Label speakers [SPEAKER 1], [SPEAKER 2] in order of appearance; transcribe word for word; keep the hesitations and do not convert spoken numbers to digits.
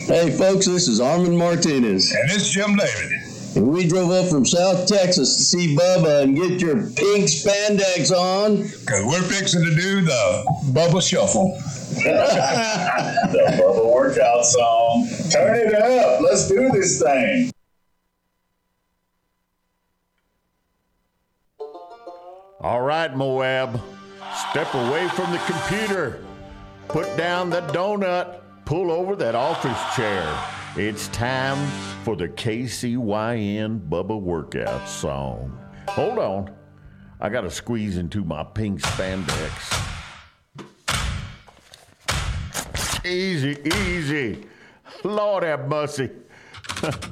[SPEAKER 1] Hey, folks, this is Armin Martinez.
[SPEAKER 2] And this is Jim David.
[SPEAKER 1] And we drove up from South Texas to see Bubba and get your pink spandex on.
[SPEAKER 2] Because we're fixing to do the Bubba Shuffle.
[SPEAKER 3] The Bubba workout song. Turn it up. Let's do this thing.
[SPEAKER 4] All right, Moab. Step away from the computer. Put down the donut. Pull over that office chair. It's time for the K C Y N Bubba workout song. Hold on. I got to squeeze into my pink spandex. Easy, easy. Lord have mercy.